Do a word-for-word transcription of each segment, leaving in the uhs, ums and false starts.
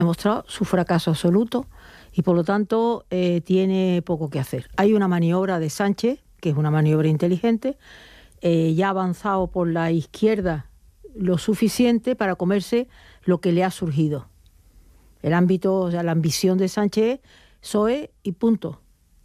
demostrado su fracaso absoluto y por lo tanto eh, tiene poco que hacer. Hay una maniobra de Sánchez, que es una maniobra inteligente, eh, ya ha avanzado por la izquierda lo suficiente para comerse lo que le ha surgido. El ámbito, o sea, la ambición de Sánchez, P S O E y punto.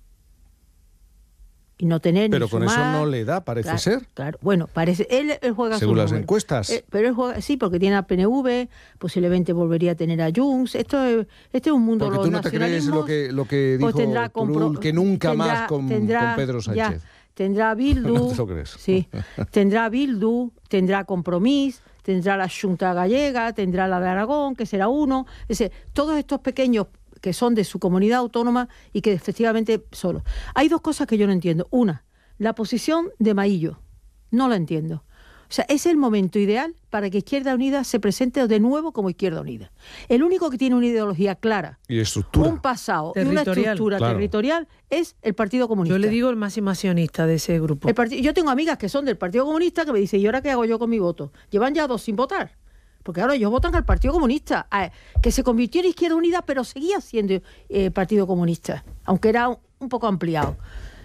Y no tener pero ni con sumar, eso no le da, parece claro, ser. Claro, bueno, parece él, él juega según su las número. encuestas. Eh, pero él juega, sí, porque tiene a P N V, posiblemente volvería a tener a Junts. Esto es, este es un mundo. Porque los tú no te crees lo que, lo que dijo pues tendrá Turull, que nunca tendrá, más con, tendrá, con Pedro Sánchez. Ya, tendrá Bildu, ¿No te lo crees? Sí, tendrá Bildu, tendrá Compromís, tendrá la Xunta Gallega, tendrá la de Aragón, que será uno. Es decir, todos estos pequeños que son de su comunidad autónoma y que efectivamente solo. Hay dos cosas que yo no entiendo. Una, la posición de Maillo. No la entiendo. O sea, es el momento ideal para que Izquierda Unida se presente de nuevo como Izquierda Unida. El único que tiene una ideología clara, y estructura, un pasado y una estructura claro. territorial es el Partido Comunista. Yo le digo el máximo accionista de ese grupo. El part... Yo tengo amigas que son del Partido Comunista que me dicen, ¿y ahora qué hago yo con mi voto? Llevan ya dos sin votar. Porque ahora ellos votan al Partido Comunista, que se convirtió en Izquierda Unida, pero seguía siendo eh, Partido Comunista, aunque era un, un poco ampliado.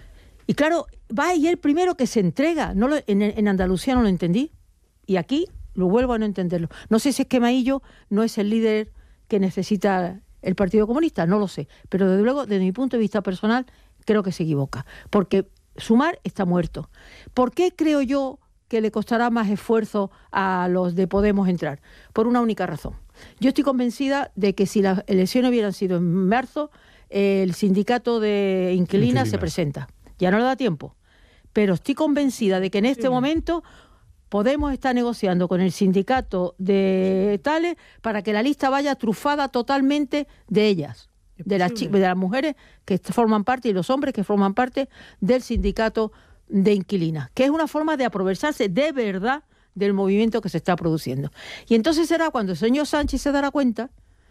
Y claro, va y el primero que se entrega. No lo, en, en Andalucía no lo entendí. Y aquí lo vuelvo a no entenderlo. No sé si es que Maillo no es el líder que necesita el Partido Comunista, no lo sé. Pero desde luego, desde mi punto de vista personal, creo que se equivoca. Porque Sumar está muerto. ¿Por qué creo yo que le costará más esfuerzo a los de Podemos entrar? Por una única razón. Yo estoy convencida de que si las elecciones hubieran sido en marzo, el sindicato de inquilinas, inquilinas. se presenta. Ya no le da tiempo. Pero estoy convencida de que en este sí. momento Podemos estar negociando con el sindicato de tales para que la lista vaya trufada totalmente de ellas, de las, de las mujeres que forman parte y los hombres que forman parte del sindicato de inquilinas, que es una forma de aprovecharse de verdad del movimiento que se está produciendo. Y entonces será cuando el señor Sánchez se dará cuenta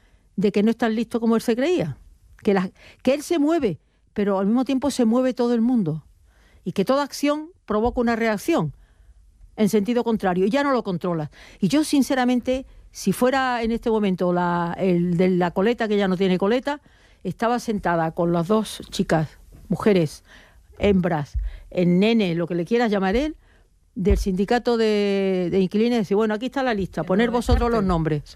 de que no es tan listo como él se creía, que, la, que él se mueve, pero al mismo tiempo se mueve todo el mundo y que toda acción provoca una reacción en sentido contrario y ya no lo controla. Y yo sinceramente, si fuera en este momento la, el de la coleta, que ya no tiene coleta, estaba sentada con las dos chicas, mujeres, hembras, en nene, lo que le quieras llamar él, del sindicato de, de inquilinos, y decir, bueno, aquí está la lista, poner vosotros los nombres.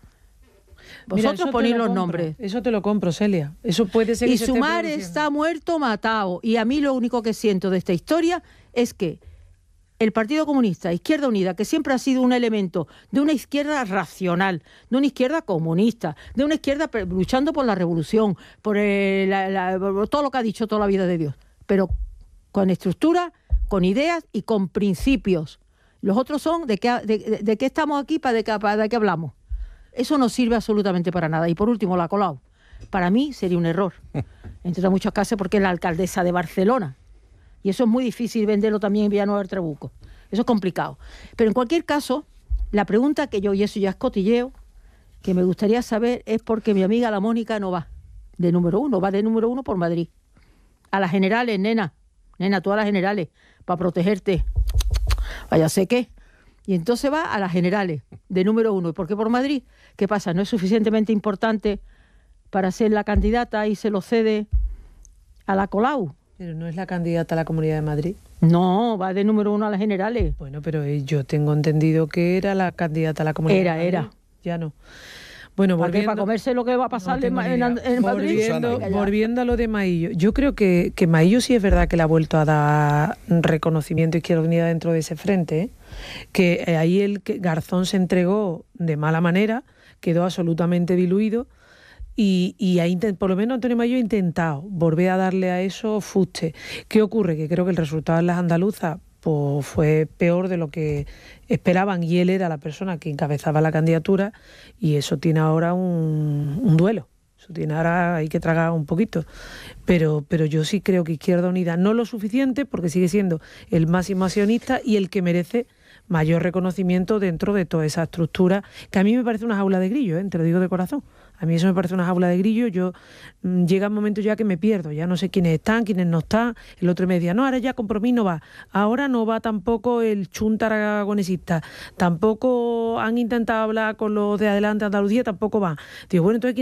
Vosotros ponéis los nombres. Eso te lo compro, Celia. Eso puede ser. Y Sumar está muerto, matado. Y a mí lo único que siento de esta historia es que el Partido Comunista, Izquierda Unida, que siempre ha sido un elemento de una izquierda racional, de una izquierda comunista, de una izquierda luchando por la revolución, por, el, la, la, por todo lo que ha dicho toda la vida de Dios, pero con estructura, con ideas y con principios. Los otros son de qué, de, de, de qué estamos aquí, para de, qué, para de qué hablamos. Eso no sirve absolutamente para nada. Y por último, la Colau. Para mí sería un error, entre muchos casos, porque es la alcaldesa de Barcelona. Y eso es muy difícil venderlo también en Villanueva del Trabuco. Eso es complicado. Pero en cualquier caso, la pregunta que yo, y eso ya es cotilleo, que me gustaría saber es por qué mi amiga la Mónica no va de número uno, va de número uno por Madrid. A las generales, nena, nena, tú a las generales, para protegerte. Vaya sé qué. Y entonces va a las generales, de número uno. ¿Y por qué por Madrid? ¿Qué pasa? ¿No es suficientemente importante para ser la candidata y se lo cede a la Colau? Pero no es la candidata a la Comunidad de Madrid. No, va de número uno a las generales. Bueno, pero yo tengo entendido que era la candidata a la Comunidad era, de Madrid. Era, era. Ya no. Bueno, ¿Para volviendo, qué? ¿Para comerse lo que va a pasar no en, en, en Madrid? Volviendo, volviendo a lo de Maillo. Yo creo que, que Maillo sí es verdad que le ha vuelto a dar reconocimiento a Izquierda Unida dentro de ese frente, ¿eh? Que ahí el que Garzón se entregó de mala manera, quedó absolutamente diluido. Y, y ahí, por lo menos Antonio Maillo ha intentado volver a darle a eso fuste. ¿Qué ocurre? Que creo que el resultado en las andaluzas pues, fue peor de lo que esperaban y él era la persona que encabezaba la candidatura y eso tiene ahora un, un duelo. Eso tiene ahora, hay que tragar un poquito. Pero, pero yo sí creo que Izquierda Unida no lo suficiente porque sigue siendo el máximo accionista y el que merece mayor reconocimiento dentro de toda esa estructura, que a mí me parece una jaula de grillo, ¿eh? Te lo digo de corazón. A mí eso me parece una jaula de grillo. Yo mmm, llega un momento ya que me pierdo, ya no sé quiénes están, quiénes no están. El otro me decía, no, ahora ya Compromís no va. Ahora no va tampoco el Chunta aragonesista. Tampoco han intentado hablar con los de Adelante Andalucía, tampoco va. Digo, bueno, entonces